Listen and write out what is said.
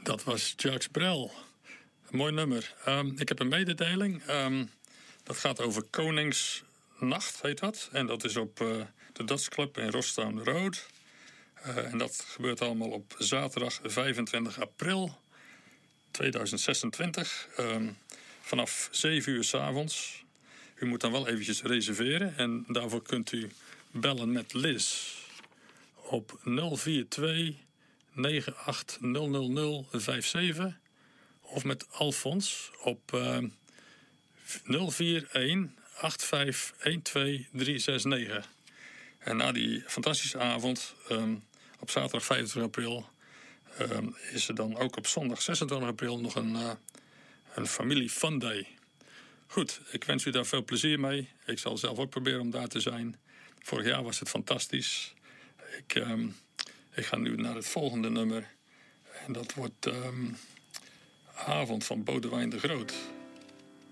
Dat was Jacques Brel. Een mooi nummer. Ik heb een mededeling. Dat gaat over Koningsnacht, heet dat. En dat is op de Dutch Club in Rostown Road. En dat gebeurt allemaal op zaterdag 25 april 2026. Vanaf 7 uur 's avonds. U moet dan wel eventjes reserveren. En daarvoor kunt u bellen met Liz op 042 9800057. Of met Alfons op 041 8512369. En na die fantastische avond op zaterdag 25 april is er dan ook op zondag 26 april nog een familie fun day. Goed, ik wens u daar veel plezier mee. Ik zal zelf ook proberen om daar te zijn. Vorig jaar was het fantastisch. Ik ga nu naar het volgende nummer. En dat wordt Avond van Boudewijn de Groot.